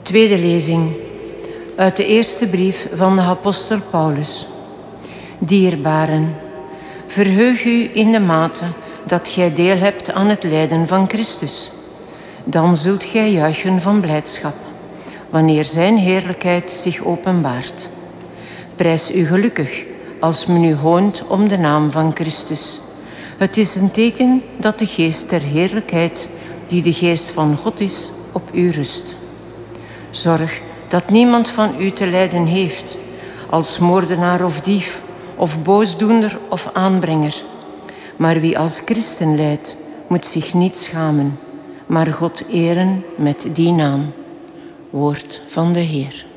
Tweede lezing uit de eerste brief van de apostel Paulus. Dierbaren, verheug u in de mate dat gij deel hebt aan het lijden van Christus. Dan zult gij juichen van blijdschap, wanneer zijn heerlijkheid zich openbaart. Prijs u gelukkig als men u hoont om de naam van Christus. Het is een teken dat de geest der heerlijkheid, die de geest van God is, op u rust. Zorg dat niemand van u te lijden heeft, als moordenaar of dief, of boosdoener of aanbrenger. Maar wie als christen lijdt, moet zich niet schamen, maar God eren met die naam. Woord van de Heer.